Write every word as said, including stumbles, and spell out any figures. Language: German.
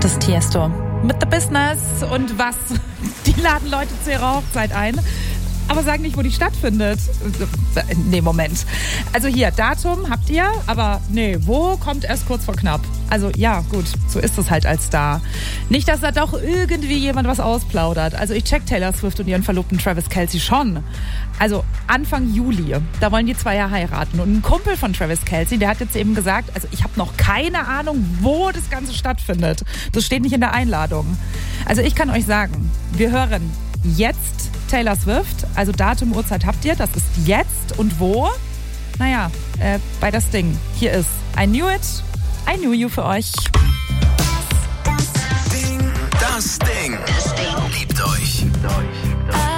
Das Tiesto mit The Business. Und was? Die laden Leute zu ihrer Hochzeit ein, aber sagen nicht, wo die stattfindet. Nee, Moment. Also hier, Datum habt ihr, aber nee, wo kommt erst kurz vor knapp. Also ja, gut, so ist es halt als Star. Nicht, dass da doch irgendwie jemand was ausplaudert. Also ich check Taylor Swift und ihren Verlobten Travis Kelce schon. Also Anfang Juli, da wollen die zwei ja heiraten. Und ein Kumpel von Travis Kelce, der hat jetzt eben gesagt, also ich habe noch keine Ahnung, wo das Ganze stattfindet. Das steht nicht in der Einladung. Also ich kann euch sagen, wir hören jetzt Taylor Swift, also Datum, Uhrzeit habt ihr, das ist jetzt und wo? Naja, äh, bei das Ding. Hier ist I Knew It, I Knew You für euch. Ding, das Ding. Das Ding. Liebt euch. Liebt euch.